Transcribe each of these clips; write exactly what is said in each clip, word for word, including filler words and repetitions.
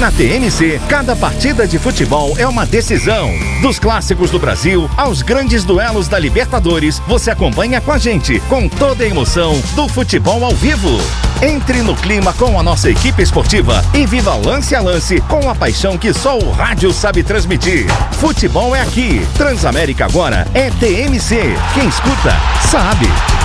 Na T M C, cada partida de futebol é uma decisão. Dos clássicos do Brasil aos grandes duelos da Libertadores, você acompanha com a gente, com toda a emoção do futebol ao vivo. Entre no clima com a nossa equipe esportiva e viva lance a lance com a paixão que só o rádio sabe transmitir. Futebol é aqui. Transamérica agora é T M C. Quem escuta, sabe.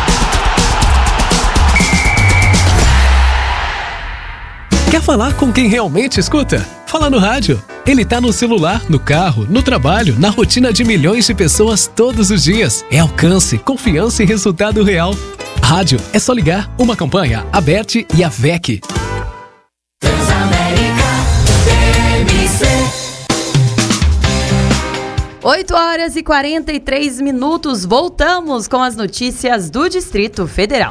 Quer falar com quem realmente escuta? Fala no rádio. Ele tá no celular, no carro, no trabalho, na rotina de milhões de pessoas todos os dias. É alcance, confiança e resultado real. Rádio é só ligar. Uma campanha, a B E R T e a V E C. Transamérica T M C. oito horas e quarenta e três minutos. Voltamos com as notícias do Distrito Federal.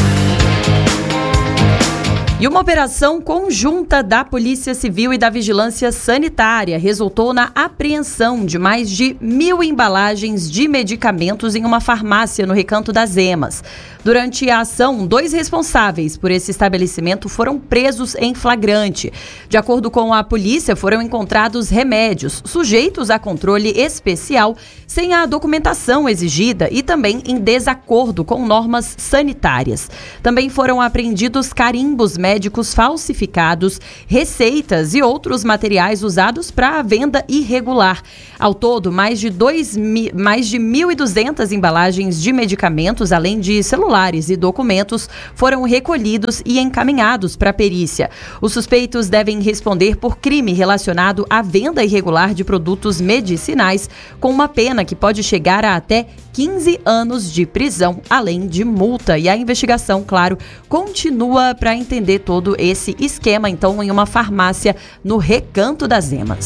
E uma operação conjunta da Polícia Civil e da Vigilância Sanitária resultou na apreensão de mais de mil embalagens de medicamentos em uma farmácia no Recanto das Emas. Durante a ação, dois responsáveis por esse estabelecimento foram presos em flagrante. De acordo com a polícia, foram encontrados remédios sujeitos a controle especial, sem a documentação exigida e também em desacordo com normas sanitárias. Também foram apreendidos carimbos médicos falsificados, receitas e outros materiais usados para a venda irregular. Ao todo, mais de, dois, mais de mil e duzentas embalagens de medicamentos, além de celulares e documentos, foram recolhidos e encaminhados para a perícia. Os suspeitos devem responder por crime relacionado à venda irregular de produtos medicinais, com uma pena que pode chegar a até quinze anos de prisão, além de multa. E a investigação, claro, continua para entender todo esse esquema, então, em uma farmácia no Recanto das Emas.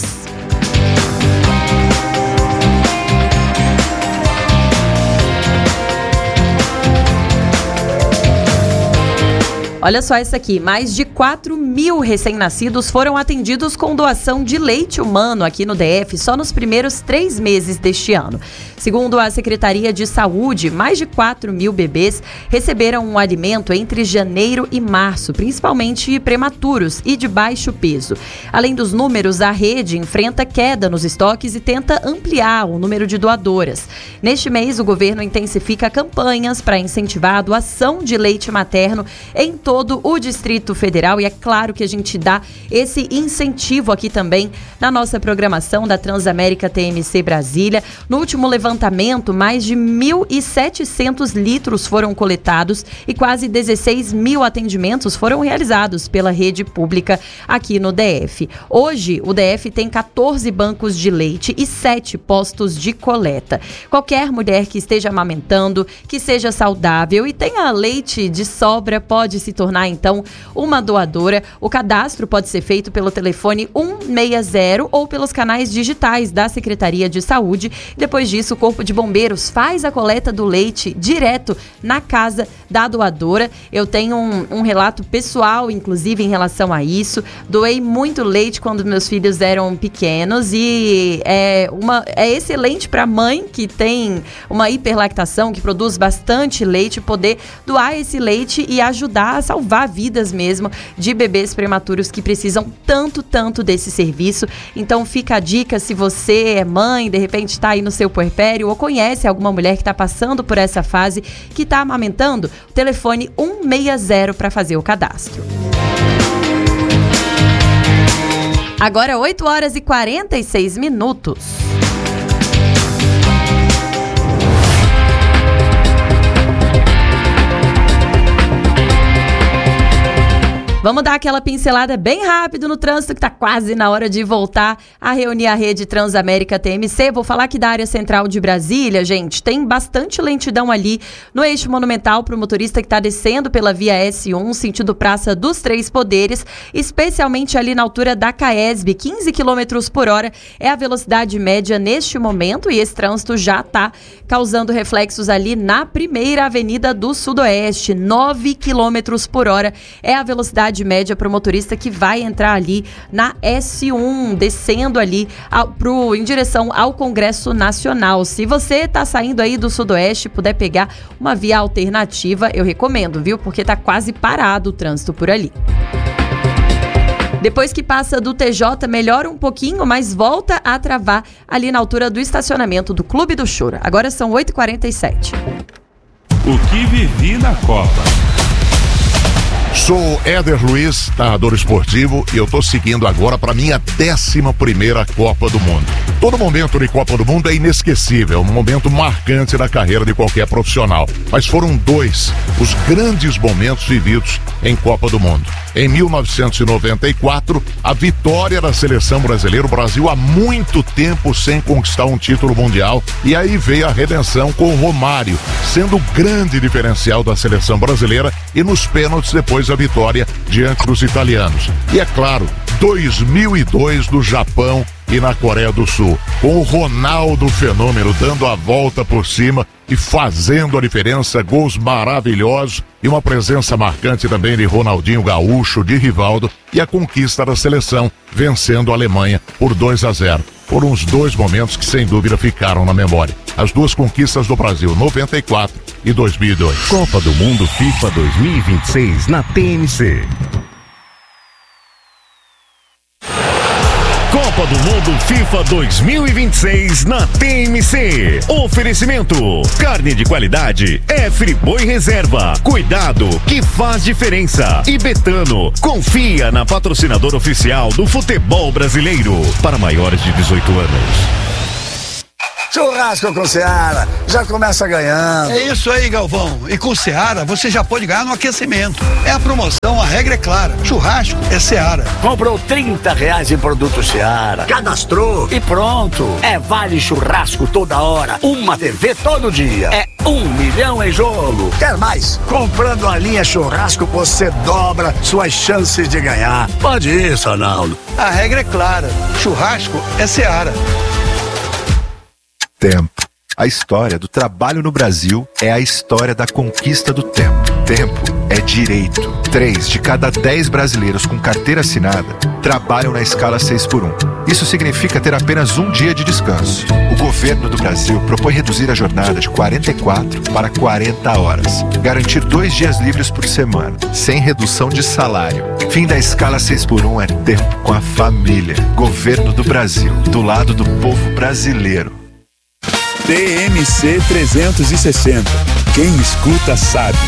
Olha só essa aqui, mais de quatro mil recém-nascidos foram atendidos com doação de leite humano aqui no D F só nos primeiros três meses deste ano. Segundo a Secretaria de Saúde, mais de quatro mil bebês receberam um alimento entre janeiro e março, principalmente prematuros e de baixo peso. Além dos números, a rede enfrenta queda nos estoques e tenta ampliar o número de doadoras. Neste mês, o governo intensifica campanhas para incentivar a doação de leite materno em todo o Distrito Federal, e é claro que a gente dá esse incentivo aqui também na nossa programação da Transamérica T M C Brasília. No último levantamento, mais de mil e setecentos litros foram coletados e quase dezesseis mil atendimentos foram realizados pela rede pública aqui no D F. Hoje, o D F tem quatorze bancos de leite e sete postos de coleta. Qualquer mulher que esteja amamentando, que seja saudável e tenha leite de sobra, pode se tornar, então, uma doadora. O cadastro pode ser feito pelo telefone um seis zero ou pelos canais digitais da Secretaria de Saúde. Depois disso, o Corpo de Bombeiros faz a coleta do leite direto na casa da doadora. Eu tenho um, um relato pessoal, inclusive, em relação a isso. Doei muito leite quando meus filhos eram pequenos e é, uma, é excelente para a mãe que tem uma hiperlactação, que produz bastante leite, poder doar esse leite e ajudar a salvar vidas mesmo de bebês prematuros que precisam tanto, tanto desse serviço. Então fica a dica, se você é mãe, de repente está aí no seu puerpério ou conhece alguma mulher que está passando por essa fase, que está amamentando, telefone um seis zero para fazer o cadastro. Agora oito horas e quarenta e seis minutos. Vamos dar aquela pincelada bem rápido no trânsito, que está quase na hora de voltar a reunir a rede Transamérica T M C. Vou falar aqui da área central de Brasília, gente. Tem bastante lentidão ali no eixo monumental para o motorista que está descendo pela via S um, sentido Praça dos Três Poderes, especialmente ali na altura da CAESB. quinze quilômetros por hora é a velocidade média neste momento, e esse trânsito já está causando reflexos ali na primeira avenida do Sudoeste. nove quilômetros por hora é a velocidade média para o motorista que vai entrar ali na S um, descendo ali ao, pro, em direção ao Congresso Nacional. Se você está saindo aí do Sudoeste, puder pegar uma via alternativa, eu recomendo, viu? Porque tá quase parado o trânsito por ali. Depois que passa do T J, melhora um pouquinho, mas volta a travar ali na altura do estacionamento do Clube do Choro. Agora são oito e quarenta e sete. O que vivi na Copa. Sou Éder Luiz, narrador esportivo, e eu tô seguindo agora para minha décima primeira Copa do Mundo. Todo momento de Copa do Mundo é inesquecível, um momento marcante na carreira de qualquer profissional. Mas foram dois os grandes momentos vividos em Copa do Mundo. Em mil novecentos e noventa e quatro, a vitória da seleção brasileira, o Brasil há muito tempo sem conquistar um título mundial, e aí veio a redenção com o Romário, sendo o grande diferencial da seleção brasileira, e nos pênaltis depois a vitória diante dos italianos. E é claro, dois mil e dois do Japão e na Coreia do Sul, com o Ronaldo Fenômeno dando a volta por cima e fazendo a diferença, gols maravilhosos e uma presença marcante também de Ronaldinho Gaúcho, de Rivaldo, e a conquista da seleção, vencendo a Alemanha por dois a zero. Foram os dois momentos que sem dúvida ficaram na memória. As duas conquistas do Brasil, noventa e quatro e dois mil e dois. Copa do Mundo FIFA dois mil e vinte e seis na T M C. Copa do Mundo FIFA dois mil e vinte e seis na T M C. Oferecimento: carne de qualidade é Friboi Reserva. Cuidado que faz diferença. E Betano, confia na patrocinadora oficial do futebol brasileiro. Para maiores de dezoito anos. Churrasco com Seara, já começa ganhando. É isso aí, Galvão. E com Seara você já pode ganhar no aquecimento. É a promoção, a regra é clara. Churrasco é Seara. Comprou trinta reais em produto Seara, cadastrou e pronto. É vale churrasco toda hora, uma T V todo dia. É um milhão em jogo. Quer mais? Comprando a linha churrasco você dobra suas chances de ganhar. Pode ir, Sonaldo. A regra é clara. Churrasco é Seara. Tempo. A história do trabalho no Brasil é a história da conquista do tempo. Tempo é direito. Três de cada dez brasileiros com carteira assinada trabalham na escala seis por um. Isso significa ter apenas um dia de descanso. O governo do Brasil propõe reduzir a jornada de quarenta e quatro para quarenta horas. Garantir dois dias livres por semana, sem redução de salário. Fim da escala seis por um é tempo com a família. Governo do Brasil, do lado do povo brasileiro. T M C trezentos e sessenta. Quem escuta sabe.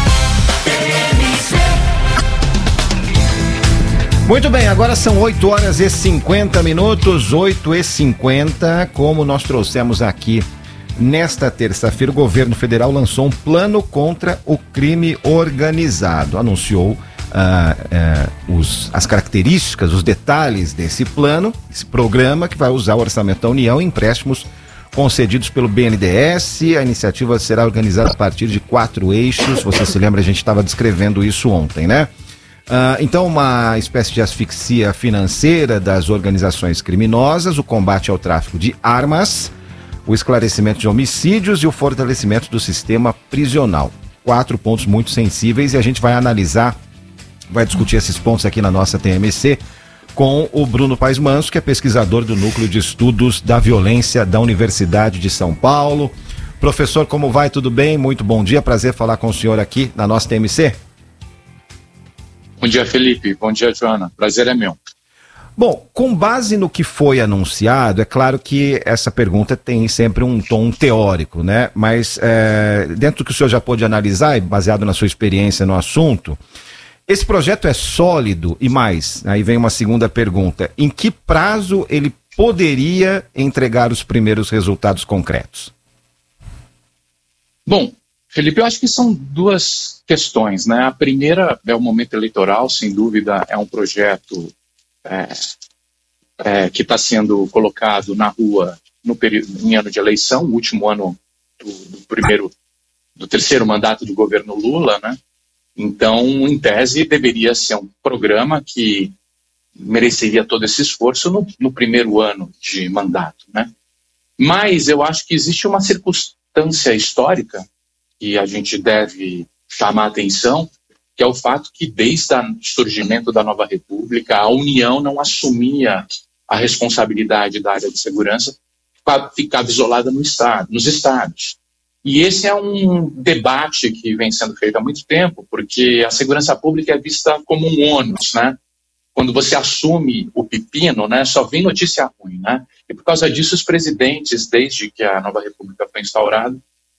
Muito bem, agora são oito horas e cinquenta minutos, oito e cinquenta. Como nós trouxemos aqui nesta terça-feira, o governo federal lançou um plano contra o crime organizado. Anunciou uh, uh, os, as características, os detalhes desse plano, esse programa que vai usar o orçamento da União e empréstimos concedidos pelo B N D E S. A iniciativa será organizada a partir de quatro eixos. Você se lembra, a gente estava descrevendo isso ontem, né? Uh, então, uma espécie de asfixia financeira das organizações criminosas, o combate ao tráfico de armas, o esclarecimento de homicídios e o fortalecimento do sistema prisional. Quatro pontos muito sensíveis, e a gente vai analisar, vai discutir esses pontos aqui na nossa T M C com o Bruno Paes Manso, que é pesquisador do Núcleo de Estudos da Violência da Universidade de São Paulo. Professor, como vai? Tudo bem? Muito bom dia, prazer falar com o senhor aqui na nossa T M C. Bom dia, Felipe. Bom dia, Joana. Prazer é meu. Bom, com base no que foi anunciado, é claro que essa pergunta tem sempre um tom teórico, né? Mas é, dentro do que o senhor já pôde analisar, e baseado na sua experiência no assunto, esse projeto é sólido e mais, aí vem uma segunda pergunta, em que prazo ele poderia entregar os primeiros resultados concretos? Bom, Felipe, eu acho que são duas questões, né? A primeira é o momento eleitoral, sem dúvida é um projeto é, é, que está sendo colocado na rua no período, em ano de eleição, o último ano do, do primeiro, do terceiro mandato do governo Lula, né? Então, em tese, deveria ser um programa que mereceria todo esse esforço no, no primeiro ano de mandato, né? Mas eu acho que existe uma circunstância histórica que a gente deve chamar a atenção, que é o fato que desde o surgimento da nova república, a União não assumia a responsabilidade da área de segurança, ficava isolada no estado, nos estados. E esse é um debate que vem sendo feito há muito tempo, porque a segurança pública é vista como um ônus, né? quando você assume o pepino, né, só vem notícia ruim, né? E por causa disso, os presidentes, desde que a nova república foi instaurada,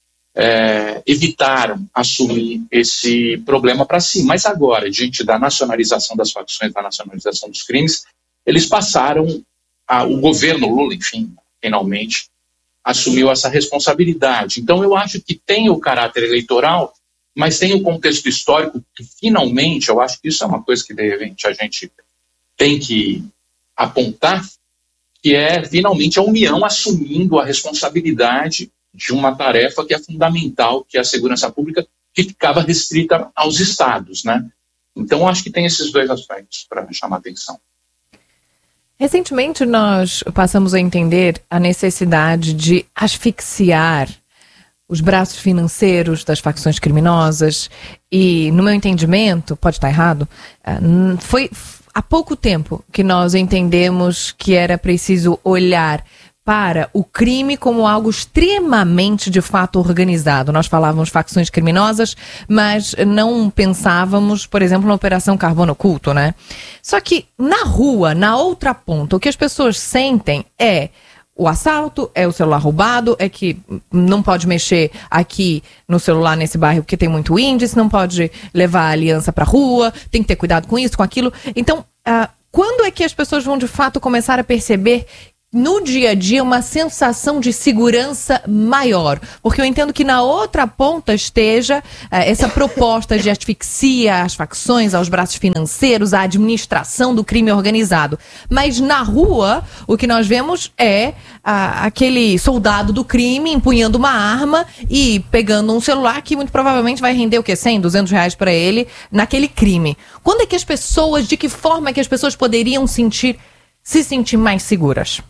é, evitaram assumir esse problema para si. Mas agora, diante da nacionalização das facções, da nacionalização dos crimes, eles passaram, a, o governo Lula, enfim, finalmente, assumiu essa responsabilidade. Então, eu acho que tem o caráter eleitoral, mas tem o contexto histórico que, finalmente, eu acho que isso é uma coisa que, de repente, a gente tem que apontar, que é, finalmente, a União assumindo a responsabilidade de uma tarefa que é fundamental, que é a segurança pública, que ficava restrita aos estados, né? Então, eu acho que tem esses dois aspectos para chamar a atenção. Recentemente, nós passamos a entender a necessidade de asfixiar os braços financeiros das facções criminosas e, no meu entendimento, pode estar errado, foi há pouco tempo que nós entendemos que era preciso olhar para o crime como algo extremamente, de fato, organizado. Nós falávamos facções criminosas, mas não pensávamos, por exemplo, na Operação Carbono Oculto, né? Só que na rua, na outra ponta, o que as pessoas sentem é o assalto, é o celular roubado, é que não pode mexer aqui no celular nesse bairro porque tem muito índice, não pode levar a aliança para a rua, tem que ter cuidado com isso, com aquilo. Então, uh, quando é que as pessoas vão de fato começar a perceber no dia a dia uma sensação de segurança maior? Porque eu entendo que na outra ponta esteja uh, essa proposta de asfixia às facções, aos braços financeiros, à administração do crime organizado. Mas na rua, o que nós vemos é uh, aquele soldado do crime empunhando uma arma e pegando um celular que muito provavelmente vai render o quê? cem, duzentos reais para ele naquele crime. Quando é que as pessoas, de que forma é que as pessoas poderiam sentir, se sentir mais seguras?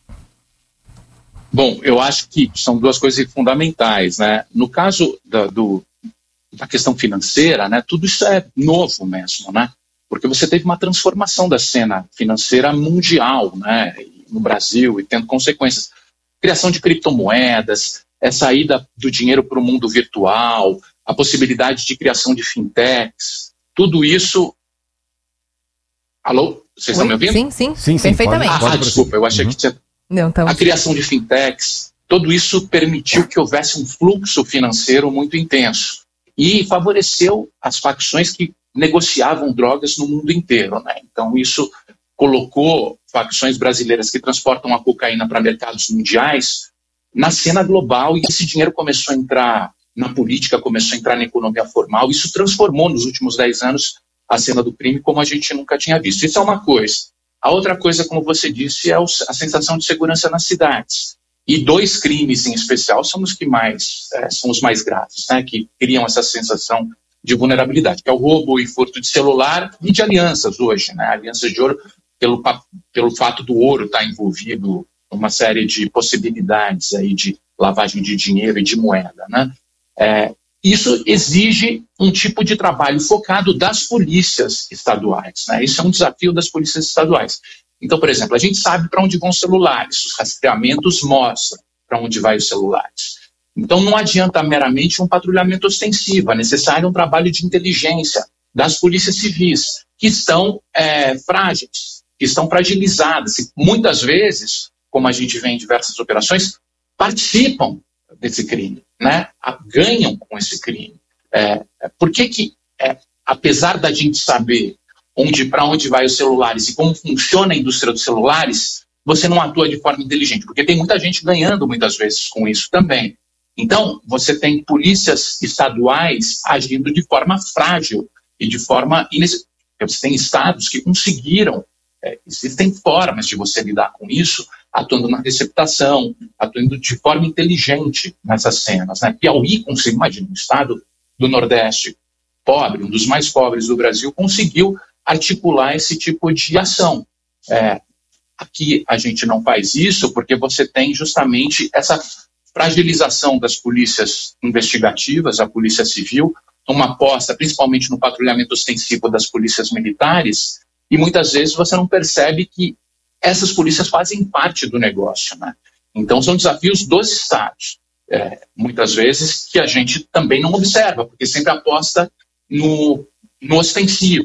Bom, eu acho que são duas coisas fundamentais, né? No caso da, do, da questão financeira, né, tudo isso é novo mesmo, né? Porque você teve uma transformação da cena financeira mundial, né, no Brasil, e tendo consequências. Criação de criptomoedas, a saída do dinheiro para o mundo virtual, a possibilidade de criação de fintechs, tudo isso... Alô? Vocês Oi? Estão me ouvindo? Sim, sim, sim, sim perfeitamente. Ah, ah desculpa, eu achei uhum. que tinha... Não, tá a criação de fintechs, tudo isso permitiu que houvesse um fluxo financeiro muito intenso e favoreceu as facções que negociavam drogas no mundo inteiro, né? Então isso colocou facções brasileiras que transportam a cocaína para mercados mundiais na cena global, e esse dinheiro começou a entrar na política, começou a entrar na economia formal. Isso transformou nos últimos dez anos a cena do crime como a gente nunca tinha visto. Isso é uma coisa. A outra coisa, como você disse, é a sensação de segurança nas cidades. E dois crimes em especial são os que mais é, são os mais graves, né, que criam essa sensação de vulnerabilidade, que é o roubo e furto de celular e de alianças hoje, né? Alianças de ouro, pelo, pelo fato do ouro estar envolvido numa série de possibilidades aí de lavagem de dinheiro e de moeda, né? É, isso exige um tipo de trabalho focado das polícias estaduais, né? Isso é um desafio das polícias estaduais. Então, por exemplo, a gente sabe para onde vão os celulares, os rastreamentos mostram para onde vai os celulares. Então, não adianta meramente um patrulhamento ostensivo, é necessário um trabalho de inteligência das polícias civis, que estão é, frágeis, que estão fragilizadas, e muitas vezes, como a gente vê em diversas operações, participam desse crime, né? Ganham com esse crime. É, por que que, é, apesar da gente saber onde, para onde vai os celulares e como funciona a indústria dos celulares, você não atua de forma inteligente? Porque tem muita gente ganhando muitas vezes com isso também. Então, você tem polícias estaduais agindo de forma frágil e de forma inex... Você tem estados que conseguiram, é, existem formas de você lidar com isso, atuando na receptação, atuando de forma inteligente nessas cenas, né? Piauí conseguiu, imagina, um estado do Nordeste pobre, um dos mais pobres do Brasil, conseguiu articular esse tipo de ação. É, aqui a gente não faz isso porque você tem justamente essa fragilização das polícias investigativas, a polícia civil, uma aposta principalmente no patrulhamento ostensivo das polícias militares, e muitas vezes você não percebe que essas polícias fazem parte do negócio, né? Então são desafios dos estados, é, muitas vezes que a gente também não observa, porque sempre aposta no, no ostensivo.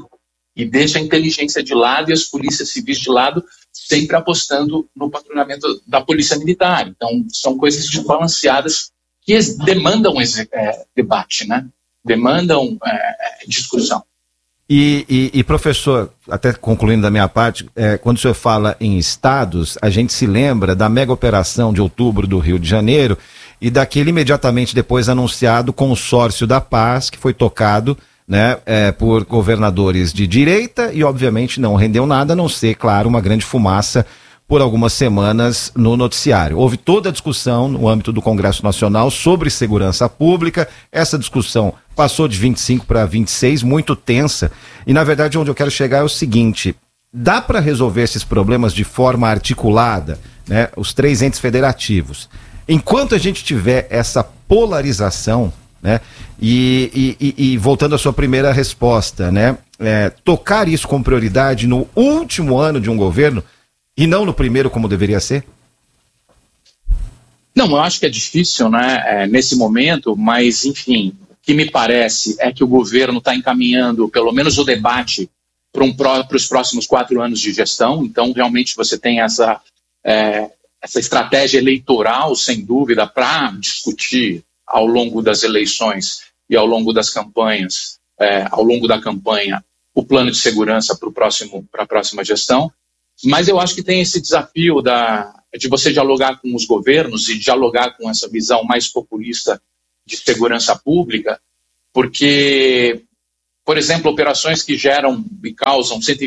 e deixa a inteligência de lado e as polícias civis de lado, sempre apostando no patrulhamento da polícia militar. Então, são coisas desbalanceadas que demandam é, debate, né? Demandam é, discussão. E, e, e, professor, até concluindo da minha parte, é, quando o senhor fala em estados, a gente se lembra da mega operação de outubro do Rio de Janeiro e daquele imediatamente depois anunciado consórcio da paz, que foi tocado, né, é, por governadores de direita e obviamente não rendeu nada, a não ser, claro, uma grande fumaça por algumas semanas no noticiário. Houve toda a discussão no âmbito do Congresso Nacional sobre segurança pública. Essa discussão passou de vinte e cinco para vinte e seis, muito tensa. E, na verdade, onde eu quero chegar é o seguinte: dá para resolver esses problemas de forma articulada, né, os três entes federativos. Enquanto a gente tiver essa polarização, né, e, e, e, e voltando à sua primeira resposta, né, é, tocar isso com prioridade no último ano de um governo, e não no primeiro, como deveria ser? Não, eu acho que é difícil, né, é, nesse momento, mas, enfim, o que me parece é que o governo está encaminhando, pelo menos, o debate para um, os próximos quatro anos de gestão. Então, realmente, você tem essa, é, essa estratégia eleitoral, sem dúvida, para discutir ao longo das eleições e ao longo das campanhas, é, ao longo da campanha, o plano de segurança para o próximo, para a próxima gestão. Mas eu acho que tem esse desafio da, de você dialogar com os governos e dialogar com essa visão mais populista de segurança pública, porque, por exemplo, operações que geram e causam cento e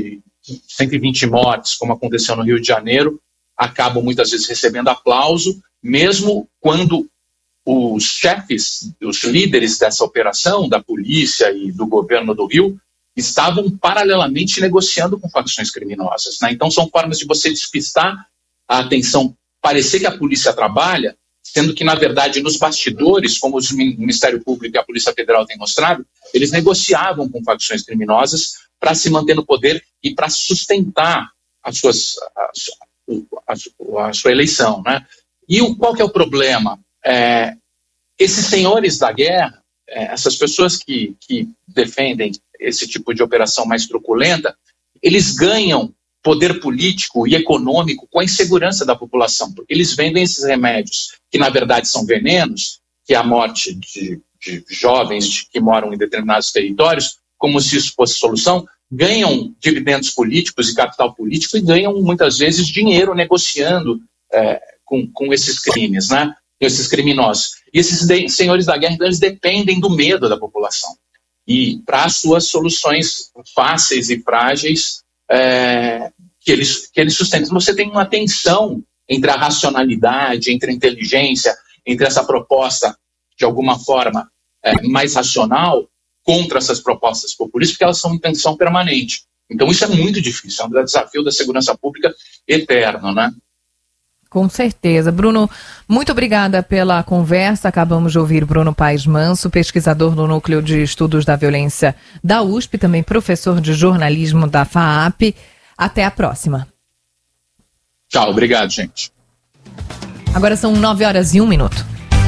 vinte mortes, como aconteceu no Rio de Janeiro, acabam muitas vezes recebendo aplauso, mesmo quando os chefes, os líderes dessa operação, da polícia e do governo do Rio, estavam paralelamente negociando com facções criminosas, né? Então são formas de você despistar a atenção, parecer que a polícia trabalha, sendo que, na verdade, nos bastidores, como o Ministério Público e a Polícia Federal têm mostrado, eles negociavam com facções criminosas para se manter no poder e para sustentar as suas, a, a, a sua eleição, né? E o, qual que é o problema? É, esses senhores da guerra, é, essas pessoas que, que defendem esse tipo de operação mais truculenta, eles ganham poder político e econômico com a insegurança da população, porque eles vendem esses remédios, que na verdade são venenos, que é a morte de, de jovens de, que moram em determinados territórios, como se isso fosse solução, ganham dividendos políticos e capital político e ganham muitas vezes dinheiro negociando é, com, com esses crimes, né? Esses criminosos. E esses de, senhores da guerra, então, eles dependem do medo da população. E para as suas soluções fáceis e frágeis é, que, eles, que eles sustentam. Você tem uma tensão entre a racionalidade, entre a inteligência, entre essa proposta, de alguma forma, é, mais racional, contra essas propostas populistas, porque elas são em tensão permanente. Então isso é muito difícil, é um desafio da segurança pública eterno, né? Com certeza. Bruno, muito obrigada pela conversa. Acabamos de ouvir Bruno Paes Manso, pesquisador do Núcleo de Estudos da Violência da U S P, também professor de jornalismo da FAAP. Até a próxima. Tchau, obrigado, gente. Agora são nove horas e um minuto.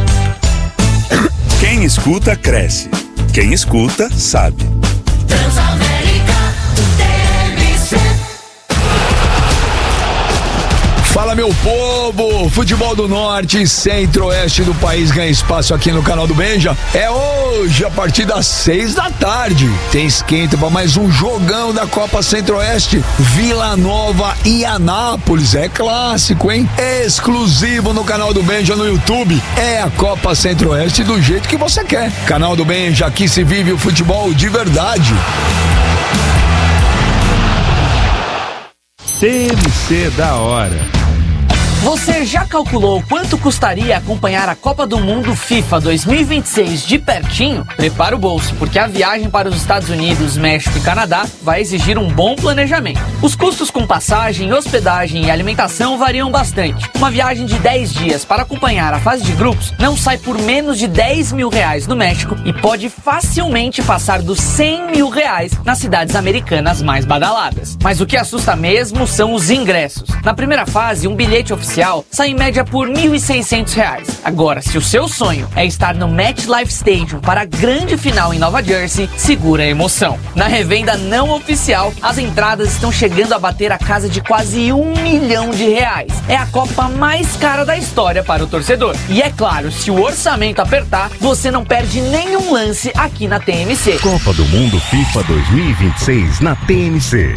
Quem escuta, cresce. Quem escuta, sabe. Fala, meu povo! Futebol do Norte e Centro-Oeste do país ganha espaço aqui no canal do Benja. É hoje, a partir das seis da tarde. Tem esquenta para mais um jogão da Copa Centro-Oeste. Vila Nova e Anápolis. É clássico, hein? Exclusivo no canal do Benja no YouTube. É a Copa Centro-Oeste do jeito que você quer. Canal do Benja, aqui se vive o futebol de verdade. T M C da hora. Você já calculou quanto custaria acompanhar a Copa do Mundo FIFA dois mil e vinte e seis de pertinho? Prepara o bolso, porque a viagem para os Estados Unidos, México e Canadá vai exigir um bom planejamento. Os custos com passagem, hospedagem e alimentação variam bastante. Uma viagem de dez dias para acompanhar a fase de grupos não sai por menos de dez mil reais no México e pode facilmente passar dos cem mil reais nas cidades americanas mais badaladas. Mas o que assusta mesmo são os ingressos. Na primeira fase, um bilhete oficial oficial sai em média por mil e seiscentos reais. Agora, se o seu sonho é estar no MetLife Stadium para a grande final em Nova Jersey, segura a emoção. Na revenda não oficial, as entradas estão chegando a bater a casa de quase um milhão de reais. É a Copa mais cara da história para o torcedor. E é claro, se o orçamento apertar, você não perde nenhum lance aqui na T M C. Copa do Mundo FIFA dois mil e vinte e seis na T M C.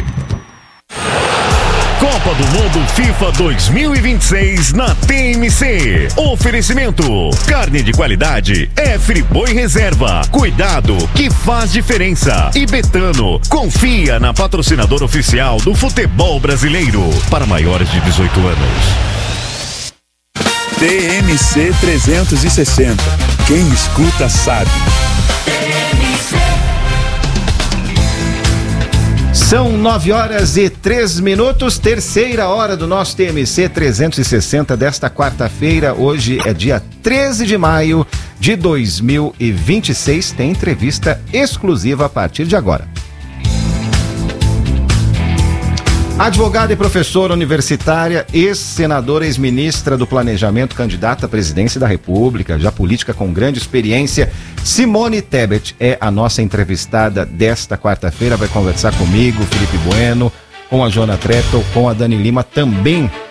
Copa do Mundo FIFA dois mil e vinte e seis na T M C. Oferecimento: carne de qualidade é Friboi Reserva. Cuidado que faz diferença. E Betano, confia na patrocinadora oficial do futebol brasileiro para maiores de dezoito anos. T M C trezentos e sessenta. Quem escuta sabe. São nove horas e três minutos, terceira hora do nosso T M C trezentos e sessenta desta quarta-feira. Hoje é dia treze de maio de dois mil e vinte e seis. Tem entrevista exclusiva a partir de agora. Advogada e professora universitária, ex-senadora, ex-ministra do Planejamento, candidata à presidência da República, já política com grande experiência, Simone Tebet é a nossa entrevistada desta quarta-feira. Vai conversar comigo, Felipe Bueno, com a Jona Treto, com a Dani Lima, também